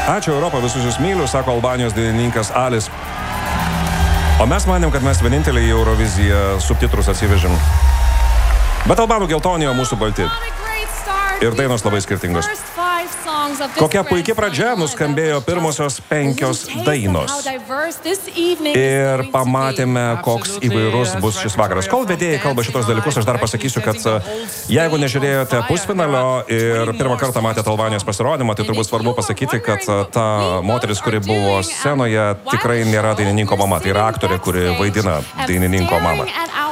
Ačiū Europą, visus jūs myliu, sako Albanijos dainininkas Alis. O mes manėm, kad mes vieninteliai į Euroviziją subtitrus atsivežim. Bet albanų geltoni, o mūsų balti. Ir dainos labai skirtingos. Kokia puikia pradžia, nuskambėjo pirmosios 5 dainos. Ir pamatėme, koks įvairus bus šis vakaras. Kol vedėjai kalba šitos dalykus, aš dar pasakysiu, kad jeigu nežiūrėjote pusfinalio ir pirmą kartą matėte Albanijos pasirodymą, tai turbūt svarbu pasakyti, kad ta moteris, kuri buvo scenoje, tikrai nėra dainininko mama. Tai yra aktorė, kuri vaidina dainininko mamą.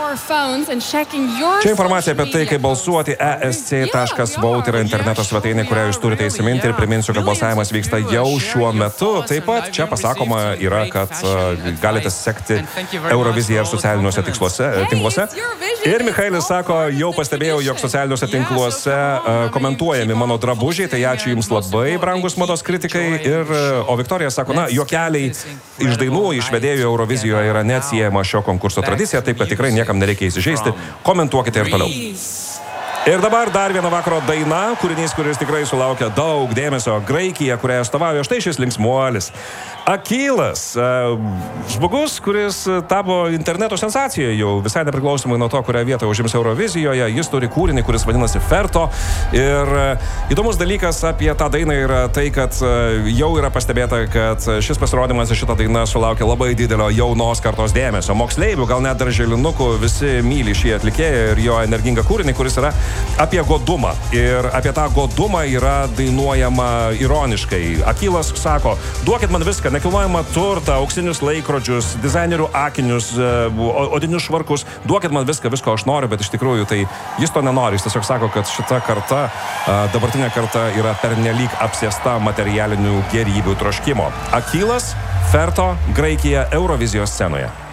Čia informacija apie tai, kaip balsuoti esc.vote yra interneto svetainė, kurią jūs turite įsiminti, ir priminsiu, kad balsavimas vyksta jau šiuo metu. Taip pat čia pasakoma yra, kad galite sekti Euroviziją socialiniuose tinkluose. Ir Michailis sako, jau pastebėjau, jog socialiniuose tinkluose komentuojami mano drabužiai, tai ačiū jums labai, brangus mados kritikai. O Viktorija sako, juokeliai iš dainų, iš vedėjų Eurovizijoje yra neatsiejama šio konkurso tradicija, taip kad tikrai niekam nereikia įsižeisti. Komentuokite ir toliau. Ir dabar dar viena vakaro daina, kūrinys, kuris tikrai sulaukia daug dėmesio. Graikija, kurią atstovauja štai šis linksmuolis. Akylas, žmogus, kuris tapo interneto sensacija jau visai nepriklausomai nuo to, kurią vietą užims Eurovizijoje. Jis turi kūrinį, kuris vadinasi Ferto. Ir įdomus dalykas apie tą dainą yra tai, kad jau yra pastebėta, kad šis pasirodymas ir šita daina sulaukia labai didelio jaunos kartos dėmesio. Moksleivių, gal net darželinukų, visi myli šį atlikėją ir jo energingą kūrinį, kuris yra apie godumą. Ir apie tą godumą yra dainuojama ironiškai. Akylas sako, duokit man viską, nekilnojamą turtą, auksinius laikrodžius, dizainerių akinius, odinius švarkus, duokit man viską, visko aš noriu, bet iš tikrųjų tai jis to nenori. Jis tiesiog sako, kad šita karta, dabartinė karta yra pernelyg apsėsta materialinių gėrybių troškimo. Akylas, Ferto, Graikija, Eurovizijos scenoje.